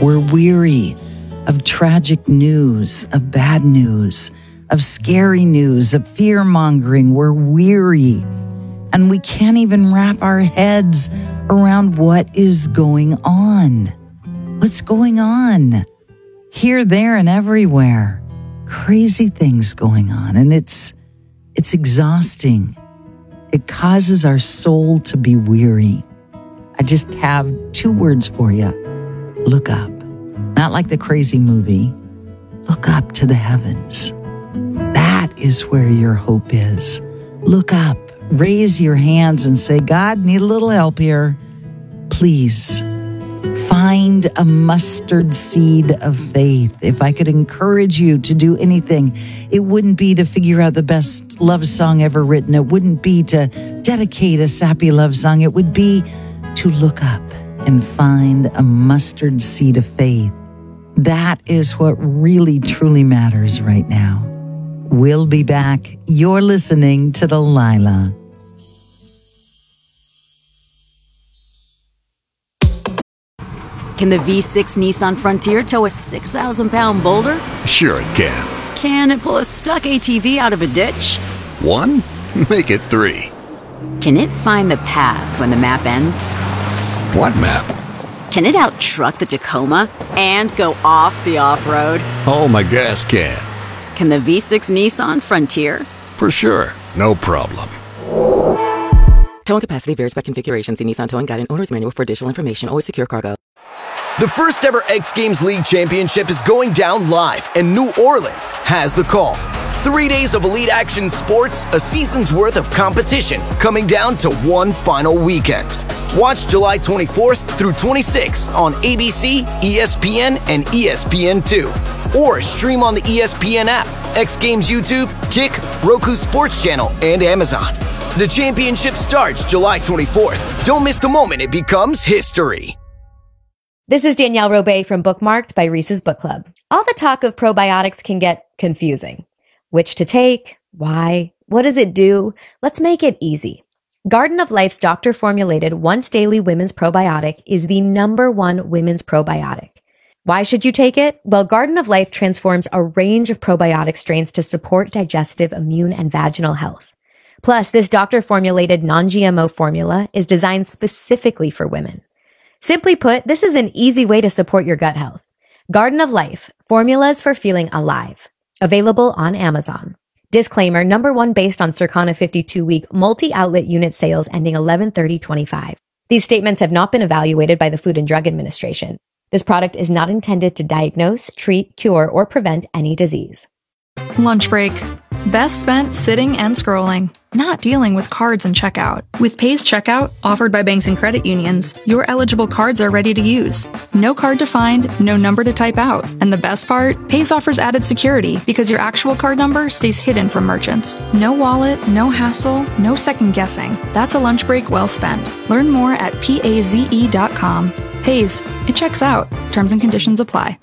We're weary of tragic news, of bad news, of scary news, of fear-mongering. We're weary, and we can't even wrap our heads around what is going on. What's going on? Here, there, and everywhere. Crazy things going on, and it's exhausting. It causes our soul to be weary. I just have 2 words for you. Look up. Not like the crazy movie. Look up to the heavens. That is where your hope is. Look up. Raise your hands and say, God, need a little help here. Please find a mustard seed of faith. If I could encourage you to do anything, it wouldn't be to figure out the best love song ever written. It wouldn't be to dedicate a sappy love song. It would be to look up and find a mustard seed of faith. That is what really, truly matters right now. We'll be back. You're listening to Delilah. Can the V6 Nissan Frontier tow a 6,000-pound boulder? Sure it can. Can it pull a stuck ATV out of a ditch? 1? Make it 3. Can it find the path when the map ends? What map? Can it out-truck the Tacoma and go off the off-road? Oh, my gas can. Can the V6 Nissan Frontier? For sure. No problem. Towing capacity varies by configuration. See Nissan Towing Guide and Owner's Manual for additional information. Always secure cargo. The first ever X Games League Championship is going down live, and New Orleans has the call. 3 days of elite action sports, a season's worth of competition, coming down to one final weekend. Watch July 24th through 26th on ABC, ESPN, and ESPN2. Or stream on the ESPN app, X Games YouTube, Kick, Roku Sports Channel, and Amazon. The championship starts July 24th. Don't miss the moment it becomes history. This is Danielle Robay from Bookmarked by Reese's Book Club. All the talk of probiotics can get confusing. Which to take? Why? What does it do? Let's make it easy. Garden of Life's doctor-formulated once-daily women's probiotic is the #1 women's probiotic. Why should you take it? Well, Garden of Life transforms a range of probiotic strains to support digestive, immune, and vaginal health. Plus, this doctor-formulated non-GMO formula is designed specifically for women. Simply put, this is an easy way to support your gut health. Garden of Life, formulas for feeling alive. Available on Amazon. Disclaimer, #1 based on Circana 52-week multi-outlet unit sales ending 11/30/25. These statements have not been evaluated by the Food and Drug Administration. This product is not intended to diagnose, treat, cure, or prevent any disease. Lunch break. Best spent sitting and scrolling, not dealing with cards and checkout. With Pays Checkout, offered by banks and credit unions, your eligible cards are ready to use. No card to find, no number to type out. And the best part? Pays offers added security because your actual card number stays hidden from merchants. No wallet, no hassle, no second guessing. That's a lunch break well spent. Learn more at PAZE.com. Pays, it checks out. Terms and conditions apply.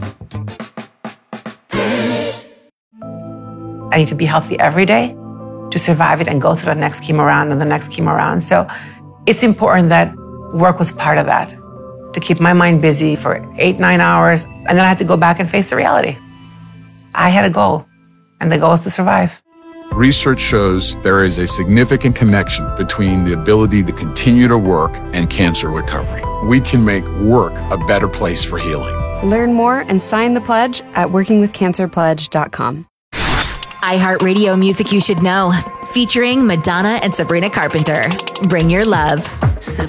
I need to be healthy every day to survive it and go through the next chemo round and the next chemo round. So it's important that work was part of that, to keep my mind busy for 8-9 hours. And then I had to go back and face the reality. I had a goal, and the goal is to survive. Research shows there is a significant connection between the ability to continue to work and cancer recovery. We can make work a better place for healing. Learn more and sign the pledge at workingwithcancerpledge.com. iHeartRadio Music You Should Know, featuring Madonna and Sabrina Carpenter. Bring your love.